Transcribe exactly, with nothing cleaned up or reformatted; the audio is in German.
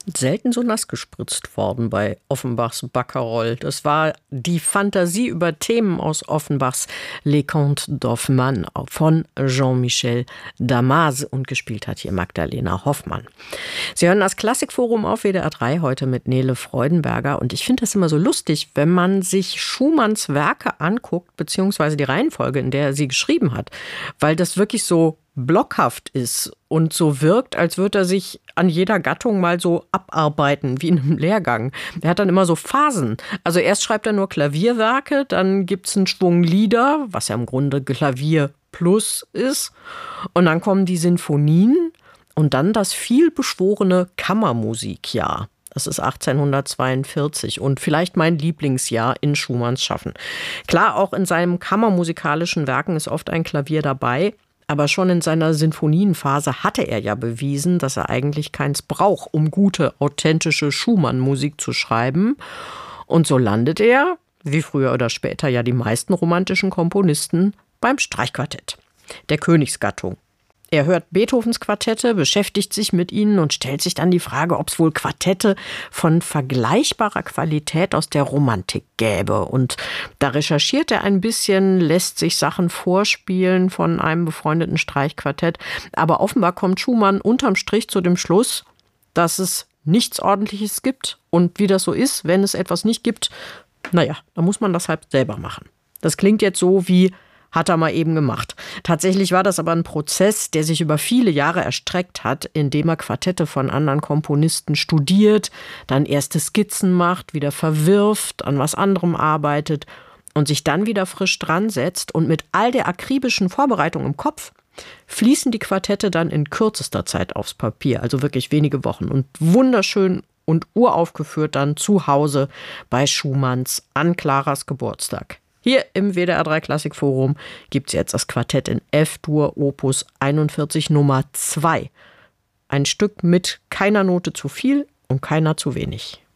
Selten so nass gespritzt worden bei Offenbachs Baccarol. Das war die Fantasie über Themen aus Offenbachs Les Contes d'Hoffmann von Jean-Michel Damas und gespielt hat hier Magdalena Hoffmann. Sie hören das Klassikforum auf W D R drei heute mit Nele Freudenberger und ich finde das immer so lustig, wenn man sich Schumanns Werke anguckt, beziehungsweise die Reihenfolge, in der er sie geschrieben hat, weil das wirklich so blockhaft ist und so wirkt, als würde er sich an jeder Gattung mal so abarbeiten, wie in einem Lehrgang. Er hat dann immer so Phasen. Also erst schreibt er nur Klavierwerke, dann gibt es einen Schwung Lieder, was ja im Grunde Klavier plus ist. Und dann kommen die Sinfonien und dann das vielbeschworene Kammermusikjahr. Das ist achtzehnhundertzweiundvierzig und vielleicht mein Lieblingsjahr in Schumanns Schaffen. Klar, auch in seinen kammermusikalischen Werken ist oft ein Klavier dabei. Aber schon in seiner Sinfonienphase hatte er ja bewiesen, dass er eigentlich keins braucht, um gute, authentische Schumann-Musik zu schreiben. Und so landet er, wie früher oder später ja die meisten romantischen Komponisten, beim Streichquartett, der Königsgattung. Er hört Beethovens Quartette, beschäftigt sich mit ihnen und stellt sich dann die Frage, ob es wohl Quartette von vergleichbarer Qualität aus der Romantik gäbe. Und da recherchiert er ein bisschen, lässt sich Sachen vorspielen von einem befreundeten Streichquartett. Aber offenbar kommt Schumann unterm Strich zu dem Schluss, dass es nichts Ordentliches gibt. Und wie das so ist, wenn es etwas nicht gibt, naja, dann muss man das halt selber machen. Das klingt jetzt so wie: Hat er mal eben gemacht. Tatsächlich war das aber ein Prozess, der sich über viele Jahre erstreckt hat, indem er Quartette von anderen Komponisten studiert, dann erste Skizzen macht, wieder verwirft, an was anderem arbeitet und sich dann wieder frisch dran setzt. Und mit all der akribischen Vorbereitung im Kopf fließen die Quartette dann in kürzester Zeit aufs Papier, also wirklich wenige Wochen und wunderschön und uraufgeführt dann zu Hause bei Schumanns an Claras Geburtstag. Hier im W D R drei Klassikforum gibt es jetzt das Quartett in F-Dur Opus einundvierzig Nummer zwei. Ein Stück mit keiner Note zu viel und keiner zu wenig.